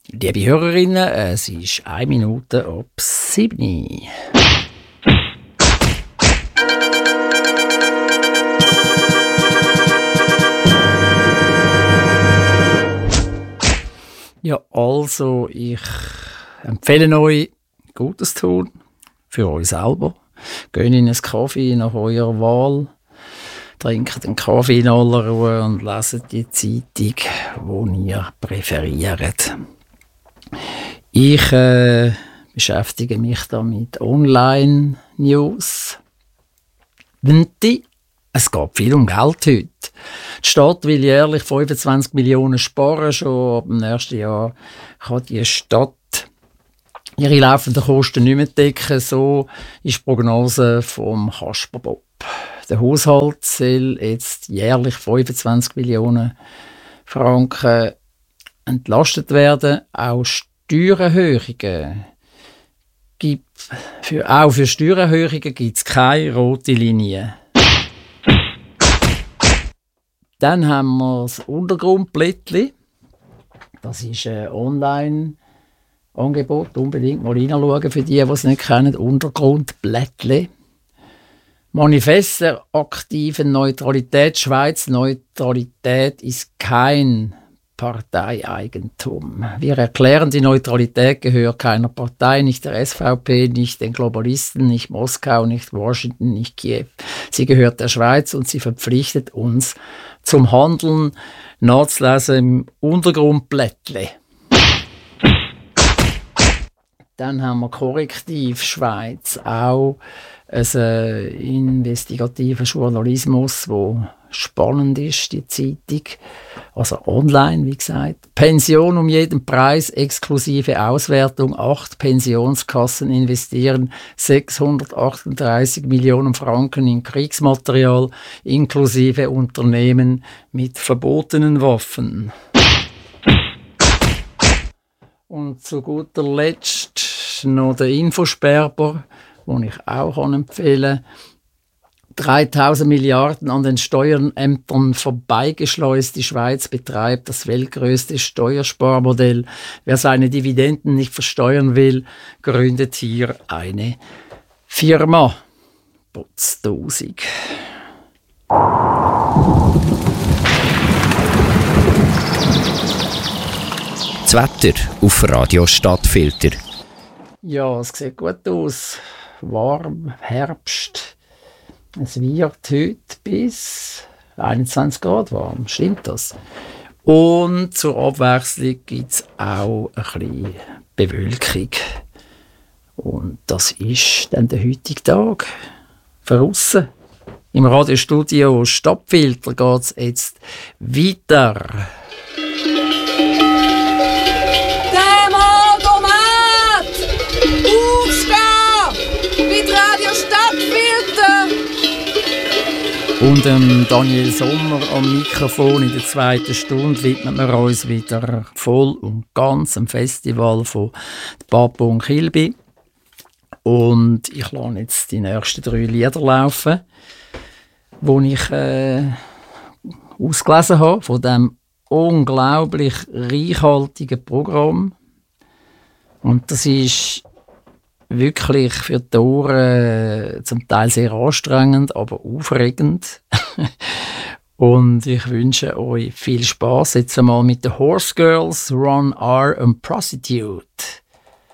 Liebe Hörerinnen, es ist 1 Minute ab 7. Ja, also ich empfehle euch, Gutes tun für euch selber. Geht in einen Kaffee nach eurer Wahl, trinkt einen Kaffee in aller Ruhe und leset die Zeitung, die ihr präferiert. Ich beschäftige mich da mit Online-News. Es geht viel um Geld heute. Die Stadt will jährlich 25 Millionen sparen. Schon ab dem nächsten Jahr kann die Stadt ihre laufenden Kosten nicht mehr decken. So ist die Prognose vom Kasper-Bob. Der Haushalt soll jetzt jährlich 25 Millionen Franken entlastet werden. Auch Steuererhöhungen auch für Steuererhöhungen gibt es keine rote Linie. Dann haben wir das Untergrundblättli. Das ist ein Online-Angebot. Unbedingt mal reinschauen für die es nicht kennen. Untergrundblättli. Manifest der aktiven Neutralität. Schweiz. Neutralität ist kein Parteieigentum. Wir erklären, die Neutralität gehört keiner Partei, nicht der SVP, nicht den Globalisten, nicht Moskau, nicht Washington, nicht Kiew. Sie gehört der Schweiz und sie verpflichtet uns zum Handeln. Nachzulesen im Untergrundblättli. Dann haben wir Korrektiv Schweiz, auch ein investigativer Journalismus, wo spannend ist, die Zeitung. Also online, wie gesagt. Pension um jeden Preis, exklusive Auswertung. 8 Pensionskassen investieren 638 Millionen Franken in Kriegsmaterial, inklusive Unternehmen mit verbotenen Waffen. Und zu guter Letzt noch der Infosperber, den ich auch empfehlen kann. 3000 Milliarden an den Steuerämtern vorbeigeschleust. Die Schweiz betreibt das weltgrößte Steuersparmodell. Wer seine Dividenden nicht versteuern will, gründet hier eine Firma. Potzdosig. Das Wetter auf Radio Stadtfilter. Ja, es sieht gut aus. Warm, Herbst. Es wird heute bis 21 Grad warm. Stimmt das? Und zur Abwechslung gibt es auch ein bisschen Bewölkung. Und das ist dann der heutige Tag. Draussen im Radiostudio Stadtfilter geht es jetzt weiter. Und Daniel Sommer am Mikrofon in der 2. Stunde widmen wir uns wieder voll und ganz dem Festival von Papo und Kilby. Und ich lasse jetzt die nächsten 3 Lieder laufen, die ich ausgelesen habe von diesem unglaublich reichhaltigen Programm. Und das ist wirklich für die Ohren zum Teil sehr anstrengend, aber aufregend. Und ich wünsche euch viel Spaß jetzt einmal mit den Horse Girls, Ron R. and Prostitute.